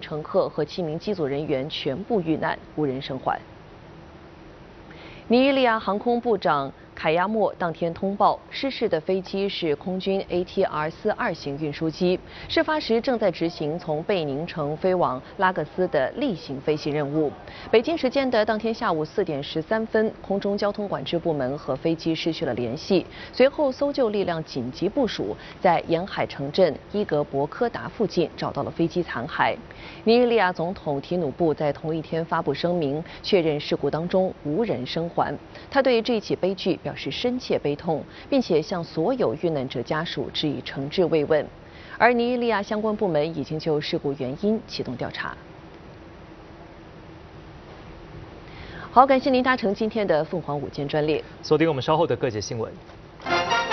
乘客和7名机组人员全部遇难，无人生还。尼日利亚航空部长凯亚莫当天通报，失事的飞机是空军 ATR-42型运输机，事发时正在执行从贝宁城飞往拉各斯的例行飞行任务。北京时间的当天下午4点13分，空中交通管制部门和飞机失去了联系，随后搜救力量紧急部署，在沿海城镇伊格博科达附近找到了飞机残骸。尼日利亚总统提努布在同一天发布声明，确认事故当中无人生还。他对这起悲剧表示深切悲痛，并且向所有遇难者家属致以诚挚慰问。而尼日利亚相关部门已经就事故原因启动调查。好，感谢您搭乘今天的凤凰午间专列， 锁定我们稍后的各界新闻。